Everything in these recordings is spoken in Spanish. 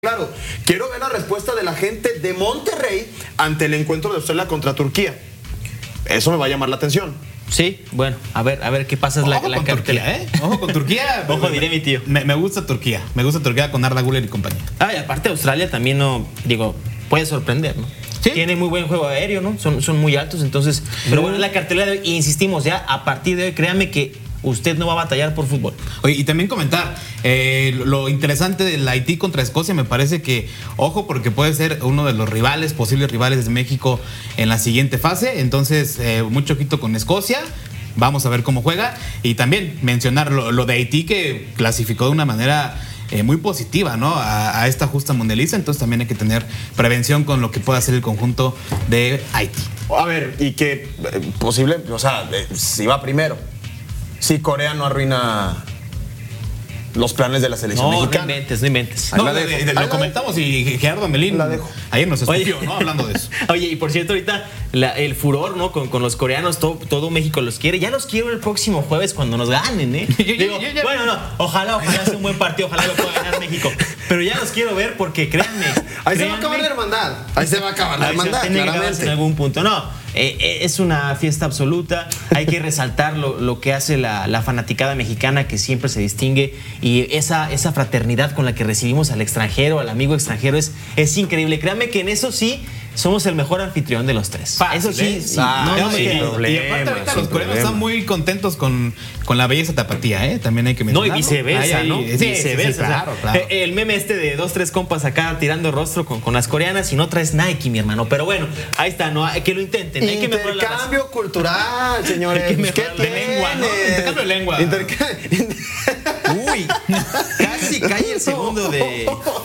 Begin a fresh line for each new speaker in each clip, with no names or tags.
Claro, quiero ver la respuesta de la gente de Monterrey ante el encuentro de Australia contra Turquía. Eso me va a llamar la atención.
Sí, bueno, a ver qué pasa.
Ojo con Turquía, ¿eh? Ojo con Turquía.
Ojo, diré mi tío.
Me gusta Turquía. Me gusta Turquía con Arda Güler y compañía.
Y aparte Australia también puede sorprender, ¿no? Sí. Tiene muy buen juego aéreo, ¿no? Son muy altos, entonces. Pero bueno, la cartelera de hoy, insistimos ya, a partir de hoy, créanme que usted no va a batallar por fútbol.
Oye, y también comentar, lo interesante del Haití contra Escocia, me parece que, ojo, porque puede ser uno de los posibles rivales de México en la siguiente fase. Entonces, mucho ojito con Escocia. Vamos a ver cómo juega. Y también mencionar lo de Haití, que clasificó de una manera muy positiva, ¿no? A esta justa mundialista. Entonces también hay que tener prevención con lo que pueda hacer el conjunto de Haití.
A ver, y que posible, si va primero. Si Corea no arruina los planes de la selección mexicana.
No inventes.
Lo comentamos y Gerardo Melín ayer nos escupió, ¿no? Hablando de eso.
Oye, y por cierto, ahorita el furor, ¿no? Con los coreanos, todo México los quiere. Ya los quiero el próximo jueves cuando nos ganen, ¿eh? Bueno, ojalá sea un buen partido, ojalá lo pueda ganar México. Pero ya los quiero ver porque créanme.
Ahí se va a acabar la hermandad. Ahí se va a acabar la hermandad,
claramente. En algún punto. No. Es una fiesta absoluta. Hay que resaltar lo que hace la fanaticada mexicana, que siempre se distingue, y esa fraternidad con la que recibimos al extranjero, al amigo extranjero, es increíble. Créanme que en eso sí somos el mejor anfitrión de los tres.
Fácil,
eso sí,
no me quedo. Y aparte ahorita los coreanos están muy contentos con la belleza tapatía, ¿eh? También hay que mencionarlo.
No, y viceversa, ¿no?
Viceversa.
Claro. El meme de 2-3 compas acá tirando rostro con las coreanas y no traes Nike, mi hermano. Pero bueno, ahí está, ¿no? Que lo intenten. Hay que mejorar la
intercambio cultural, señores.
De lengua, ¿no? Intercambio de lengua.
Uy, casi cae el segundo de...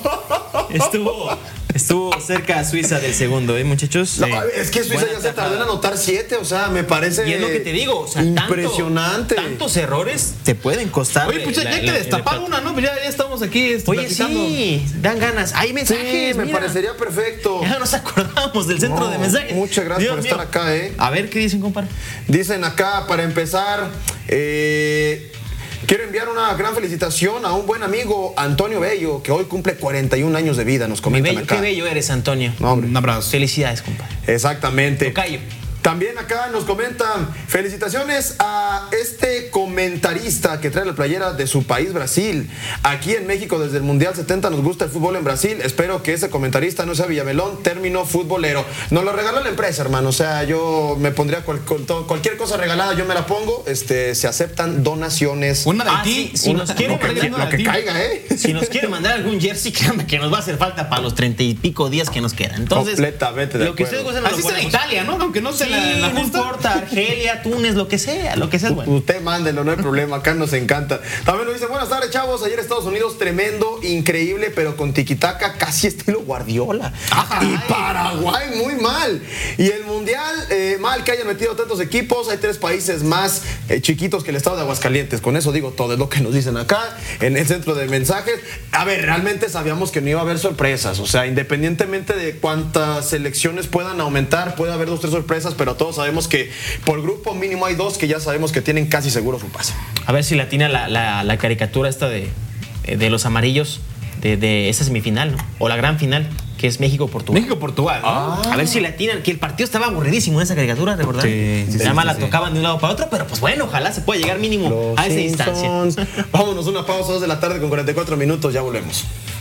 Estuvo cerca a Suiza del segundo, muchachos?
No, es que Suiza ya se tardó en anotar 7, me parece.
Y es lo que te digo,
impresionante.
Tantos errores te pueden costar.
Oye, pues ya hay que destapar una, ¿no? Pues ya estamos aquí platicando.
Sí, dan ganas. Hay mensajes.
Sí, me parecería perfecto.
Ya nos acordamos del centro de mensajes.
Muchas gracias por estar acá,
A ver, ¿qué dicen, compadre?
Dicen acá, para empezar, quiero enviar una gran felicitación a un buen amigo, Antonio Bello, que hoy cumple 41 años de vida, nos comentan acá.
Qué bello eres, Antonio.
No, hombre.
Un abrazo.
Felicidades, compadre.
Exactamente.
Tocayo.
También acá nos comentan, felicitaciones a este comentarista que trae la playera de su país, Brasil. Aquí en México desde el Mundial 70 nos gusta el fútbol en Brasil. Espero que ese comentarista no sea Villamelón, término futbolero. Nos lo regaló la empresa, hermano. O sea, yo me pondría cualquier cosa regalada, yo me la pongo. Se aceptan donaciones.
Una de Haití. Si nos quiere
lo que caiga,
Si nos quiere mandar algún jersey, que nos va a hacer falta para los 30 y pico días que nos quedan. Entonces,
completamente
lo que ustedes gusten,
así está en Italia, ¿no? Aunque no se
no importa, Argelia, Túnez, lo que sea es bueno.
Usted mándelo, no hay problema, acá nos encanta. También nos dice, buenas tardes, chavos. Ayer Estados Unidos, tremendo, increíble, pero con tiquitaca, casi estilo Guardiola. Y Paraguay, muy mal. Y el Mundial, mal que hayan metido tantos equipos. Hay 3 países más chiquitos que el estado de Aguascalientes. Con eso digo todo, es lo que nos dicen acá, en el centro de mensajes. A ver, realmente sabíamos que no iba a haber sorpresas. O sea, independientemente de cuántas selecciones puedan aumentar, puede haber 2 o 3 sorpresas, pero todos sabemos que por grupo mínimo hay 2 que ya sabemos que tienen casi seguro su pase.
A ver si latina la caricatura esta de los amarillos de esa semifinal, ¿no? O la gran final, que es México-Portugal.
México-Portugal, ¿no?
A ver si latinan, que el partido estaba aburridísimo en esa caricatura, ¿verdad?
Sí.
Nada más la tocaban de un lado para otro, pero pues bueno, ojalá se pueda llegar mínimo a esa instancia.
Vámonos, una pausa, 2 de la tarde con 44 minutos, ya volvemos.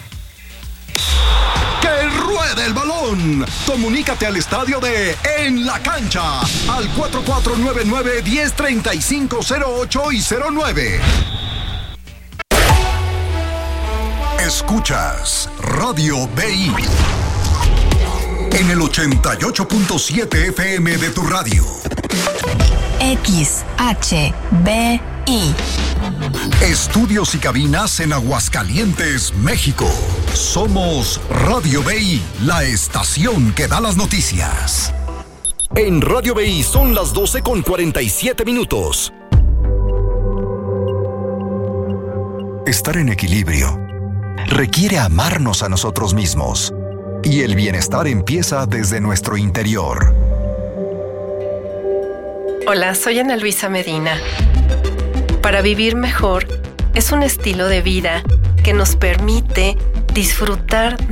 ¡Que ruede el balón! Comunícate al estadio de En la Cancha al 4499-103508 y 09. Escuchas Radio BI en el 88.7 FM de tu radio.
XHBI.
Estudios y cabinas en Aguascalientes, México. Somos Radio BI, la estación que da las noticias.
En Radio BI son las 12:47.
Estar en equilibrio requiere amarnos a nosotros mismos. Y el bienestar empieza desde nuestro interior.
Hola, soy Ana Luisa Medina. Para vivir mejor es un estilo de vida que nos permite disfrutar